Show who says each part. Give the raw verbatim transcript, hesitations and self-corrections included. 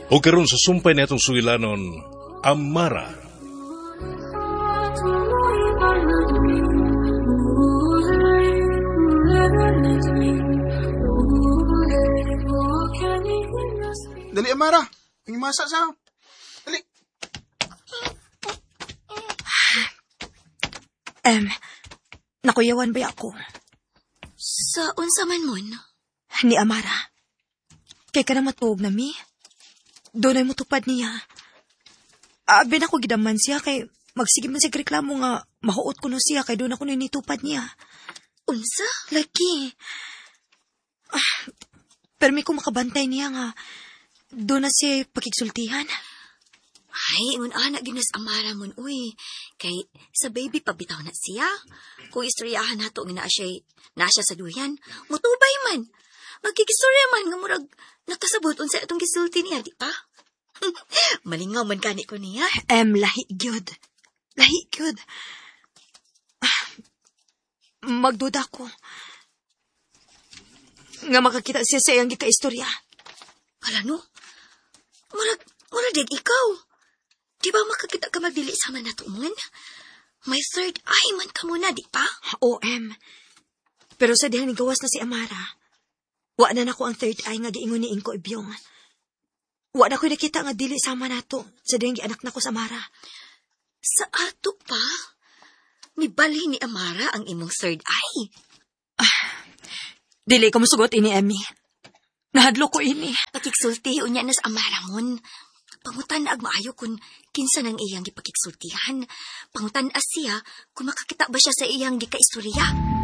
Speaker 1: O karon sa sumpay na itong sugilanon, Amara.
Speaker 2: Dali, Amara. Ang masa sa... Dali.
Speaker 3: Em, nakuyawan ba ako?
Speaker 4: Sa unsa man mon?
Speaker 3: Ni Amara. Kay ka na matuog na mi. Doon ay mutupad niya. Abi na ko gidaman siya kay magsige man siya reklamo nga mahuot ko no siya kay doon ako ninitupad niya.
Speaker 4: Unsa?
Speaker 3: Lagi. Ah, permi ko makabantay niya nga doon na siya pakigsultihan.
Speaker 4: Ay, ingon anak ginas Amara mon uy. Kay sa baby pabitaw na siya. Kung istoryahan nato nga naa siya na siya sa duyan, mutubay man. Magkikistorya man nga murag nakasabot unsa atong gisulti niya, di pa? Malingaw man kani ko niya.
Speaker 3: Em, lahi gyud. Lahi gyud. Ah, magduda ko nga makakita siya sa iyang gikaistorya.
Speaker 4: Hala no? Murag, murag dig ikaw. Di ba makakita ka magdili sa man nato man? May third eye man ka muna, di pa?
Speaker 3: O M. Pero sa dihang gawas na si Amara, wa na nako ang third eye nga giingon ni Inko Ibyong. Wa na ko'y nakita nga dili sama nato sa dihang gianak nako sa Amara.
Speaker 4: Sa ato pa? Nibali ni Amara ang imong third eye.
Speaker 3: Ah, dili ko musugot ini, Emmy. Nahadlo ko ini.
Speaker 4: Pakiksulti unya na sa Amara mon. Pangutan na agmaayo kung kinsa nang iyang gipakiksultihan. Pangutan as siya kung makakita ba siya sa iyang gikaistorya.